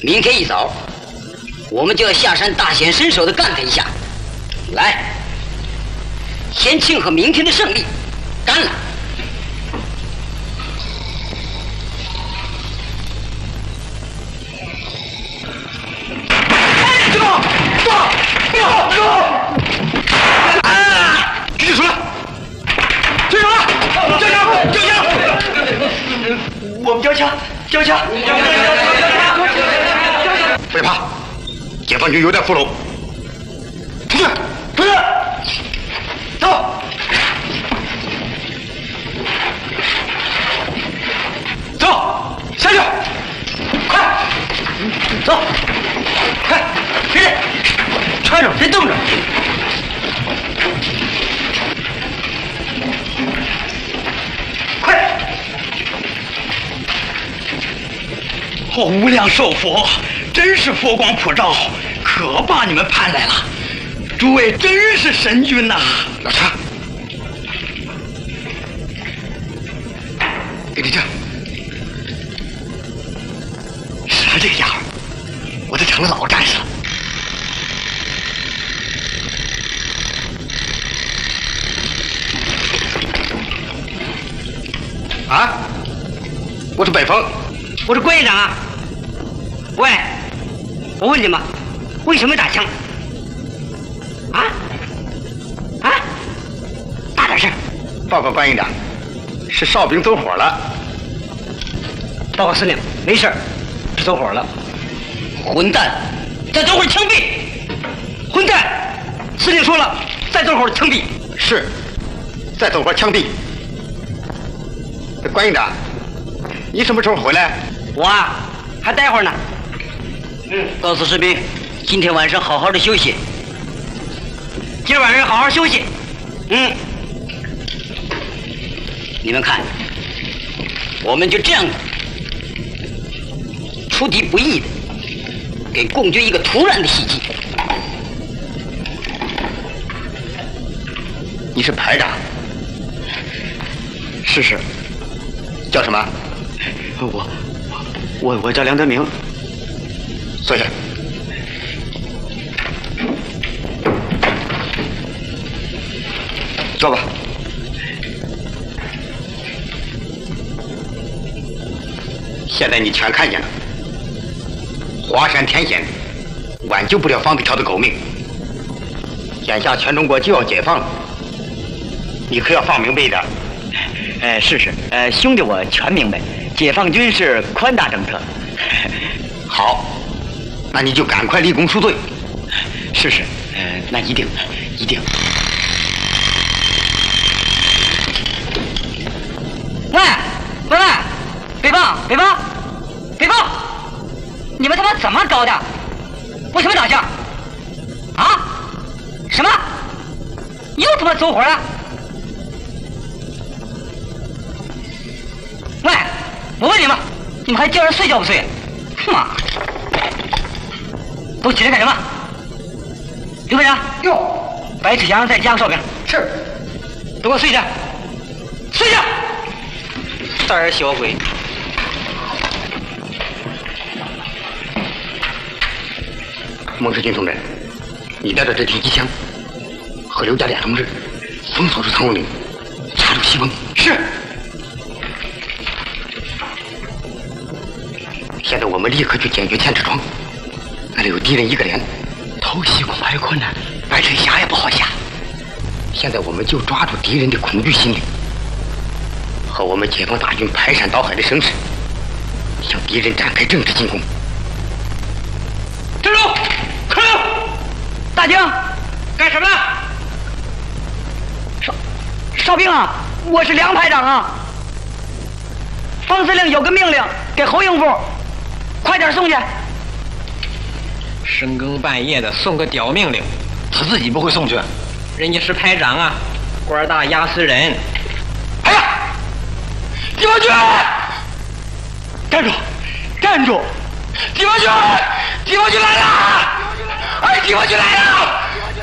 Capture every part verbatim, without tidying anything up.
明天一早，我们就要下山大显身手的干他一下。来，先庆贺明天的胜利，干了！ 知道，走，走，走！啊！赶紧出来！队长了，交枪，交枪！我们交枪，交枪，交枪，交枪！ 别怕，解放军有点俘虏。出去，出去，走！ 走，下去！快，走，快，别人，揣着，别动着。快！ 哦，无量寿佛，真是佛光普照，可把你们盼来了。诸位真是神军呐！ 老查，给你这。啥这个家伙？我都成了老战士了。啊！我是北风， 我是关营长啊。喂，我问你们，为什么打枪？啊？啊？大点声！ 报告关营长，是哨兵走火了。 报告司令，没事，是走火了。混蛋！再走会儿枪毙！混蛋！司令说了，再走会儿枪毙。 是，再走会儿枪毙。关营长，你什么时候回来？ 我啊，还待会儿呢。嗯，告诉士兵，今天晚上好好的休息。今儿晚上好好休息。嗯，你们看，我们就这样出敌不意的，给共军一个突然的袭击。 你是排长？ 是是。 叫什么？ 我我我叫梁德明。 坐下。坐吧。现在你全看见了，华山天险，挽救不了方子条的狗命。眼下全中国就要解放了，你可要放明白一点。 哎，是是，呃，兄弟我全明白，解放军是宽大政策。 好，那你就赶快立功赎罪。 是是，呃，那一定一定。 喂喂喂，北方北方北方，你们他妈怎么搞的？为什么打架？啊？什么？又他妈走火了？喂，我问你们，你们还叫人睡觉不睡？妈！都起来干什么？刘排长， 哟， 白志祥再加个哨兵。 是。 都给我睡下，睡下！胆小鬼！ 孟世军同志，你带着这挺机枪，和刘家俩同志封锁住苍龙岭，插入西风。 是。 现在我们立刻去解决千尺庄，那里有敌人一个连，偷袭恐怕有困难，白水峡也不好下。现在我们就抓住敌人的恐惧心理，和我们解放大军排山倒海的声势，向敌人展开正式进攻。 站住！看住！ 大将，干什么？哨哨兵啊，我是梁排长啊。方司令有个命令给侯应部，快点送去。 深更半夜的送个屌命令， 他自己不会送去。 人家是排长啊，官大压死人。 哎呀，解放军！站住！站住！解放军！解放军来了！哎，解放军来了！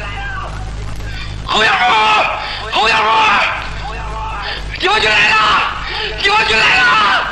侯耀虎！侯耀虎！解放军来了！解放军来了！